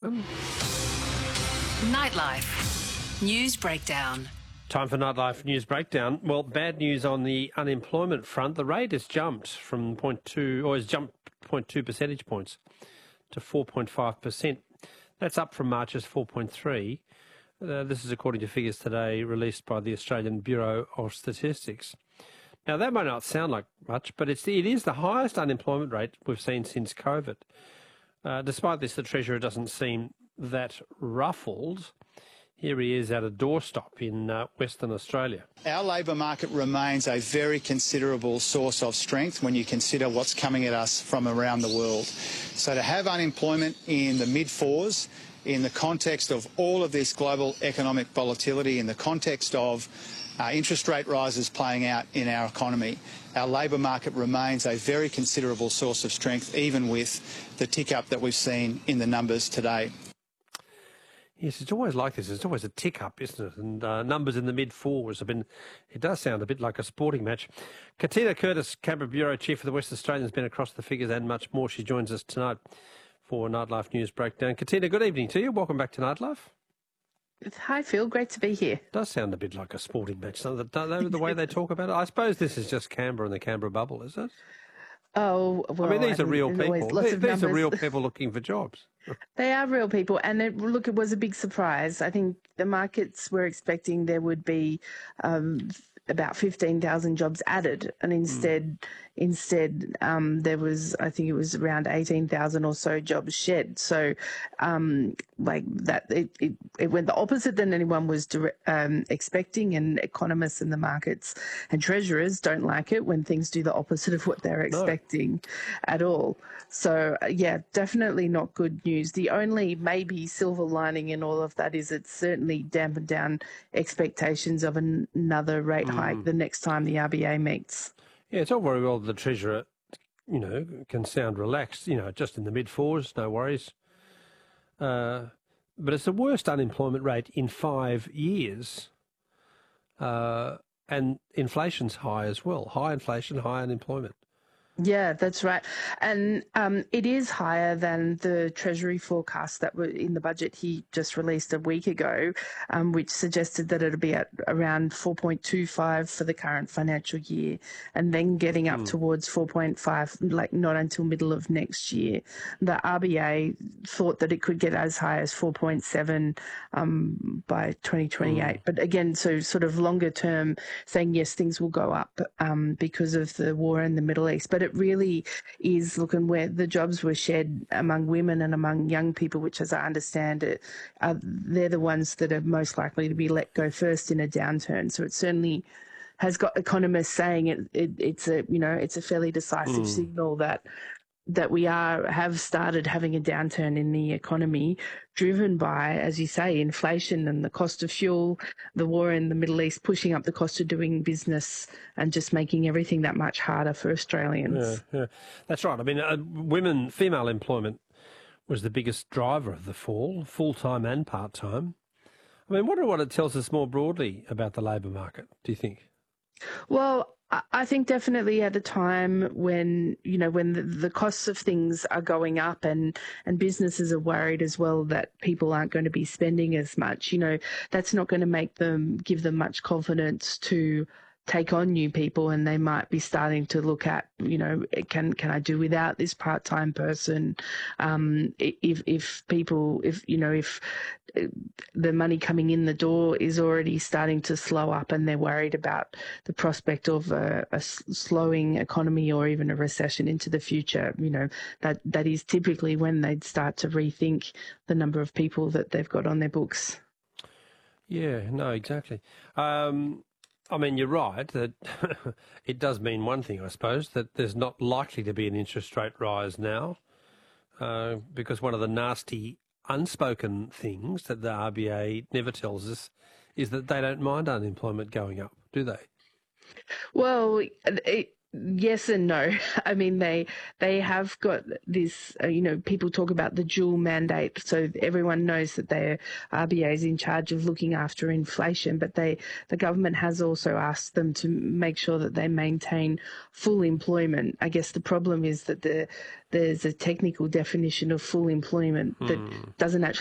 welcome. Nightlife News Breakdown. Time for Nightlife News Breakdown. Well, bad news on the unemployment front. The rate has jumped from 0.2 percentage points to 4.5%. That's up from March's 4.3. This is according to figures today released by the Australian Bureau of Statistics. Now, that might not sound like much, but it is the highest unemployment rate we've seen since COVID. Despite this, the Treasurer doesn't seem that ruffled. Here he is at a doorstop in Western Australia. Our labour market remains a very considerable source of strength when you consider what's coming at us from around the world. So to have unemployment in the mid-fours, in the context of all of this global economic volatility, in the context of interest rate rises playing out in our economy, our labour market remains a very considerable source of strength, even with the tick-up that we've seen in the numbers today. Yes, it's always like this. It's always a tick-up, isn't it? And numbers in the mid-fours have been... It does sound a bit like a sporting match. Katina Curtis, Canberra Bureau Chief for the West Australian, has been across the figures and much more. She joins us tonight for Nightlife News Breakdown. Katina, good evening to you. Welcome back to Nightlife. Hi, Phil. Great to be here. It does sound a bit like a sporting match, the way they talk about it. I suppose this is just Canberra and the Canberra bubble, is it? Oh, well, I mean, these are real people. These are real people looking for jobs. They are real people. And it was a big surprise. I think the markets were expecting there would be about 15,000 jobs added. And instead, there was, I think it was around 18,000 or so jobs shed. So, it went the opposite than anyone was expecting. And economists in the markets and treasurers don't like it when things do the opposite of what they're expecting at all. So, yeah, definitely not good news. The only maybe silver lining in all of that is it's certainly dampened down expectations of another rate hike the next time the RBA meets. Yeah, it's all very well the Treasurer, can sound relaxed, just in the mid-fours, no worries. But it's the worst unemployment rate in 5 years. And inflation's high as well. High inflation, high unemployment. Yeah, that's right. And it is higher than the Treasury forecast that were in the budget he just released a week ago, which suggested that it'll be at around 4.25 for the current financial year, and then getting up towards 4.5, not until middle of next year. The RBA thought that it could get as high as 4.7 by 2028. But again, so sort of longer term, saying yes, things will go up because of the war in the Middle East. But it really is looking where the jobs were shed among women and among young people, which, as I understand it, they're the ones that are most likely to be let go first in a downturn. So it certainly has got economists saying it's a fairly decisive signal that we have started having a downturn in the economy, driven by, as you say, inflation and the cost of fuel, the war in the Middle East pushing up the cost of doing business and just making everything that much harder for Australians. Yeah, that's right. I mean, female employment was the biggest driver of the fall, full-time and part-time. I mean, wonder what it tells us more broadly about the labour market, do you think? Well, I think definitely at a time when, when the costs of things are going up and businesses are worried as well that people aren't going to be spending as much, that's not going to give them much confidence to take on new people, and they might be starting to look at, can I do without this part-time person? If the money coming in the door is already starting to slow up and they're worried about the prospect of a slowing economy or even a recession into the future, that is typically when they'd start to rethink the number of people that they've got on their books. Yeah, no, exactly. I mean, you're right that it does mean one thing, I suppose, that there's not likely to be an interest rate rise now, because one of the nasty unspoken things that the RBA never tells us is that they don't mind unemployment going up, do they? Well, yes and no. I mean, they have got this, people talk about the dual mandate. So everyone knows that the RBA is in charge of looking after inflation, but the government has also asked them to make sure that they maintain full employment. I guess the problem is that there's a technical definition of full employment that doesn't actually